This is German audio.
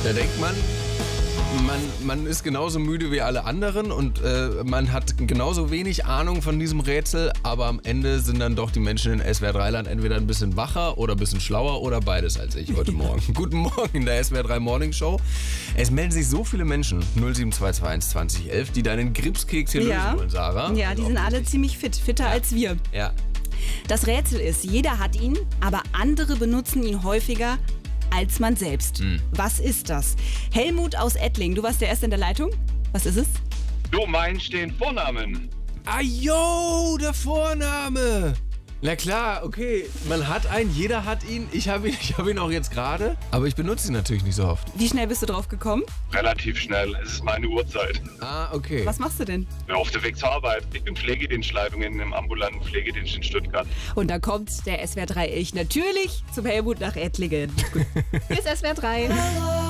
Da denkt man ist genauso müde wie alle anderen und man hat genauso wenig Ahnung von diesem Rätsel, aber am Ende sind dann doch die Menschen in SWR 3-Land entweder ein bisschen wacher oder ein bisschen schlauer oder beides als ich heute Morgen. Guten Morgen in der SWR 3 Morning Show. Es melden sich so viele Menschen, 07221 2011, die deinen Gripskeks hier lösen wollen, Sarah. Ja, die sind alle ziemlich fitter als wir. Ja. Das Rätsel ist, jeder hat ihn, aber andere benutzen ihn häufiger als man selbst. Was ist das? Helmut aus Ettling, du warst der Erste in der Leitung. Was ist es? Du meinst den Vornamen. Ah, yo, der Vorname. Na klar, okay. Man hat einen, jeder hat ihn. Ich hab ihn auch jetzt gerade. Aber ich benutze ihn natürlich nicht so oft. Wie schnell bist du drauf gekommen? Relativ schnell. Es ist meine Uhrzeit. Ah, okay. Was machst du denn? Ja, auf der Weg zur Arbeit. Ich bin Pflegedienstleitung in einem ambulanten Pflegedienst in Stuttgart. Und da kommt der SWR 3 Ich natürlich zum Helmut nach Ettlingen. Hier ist SWR 3.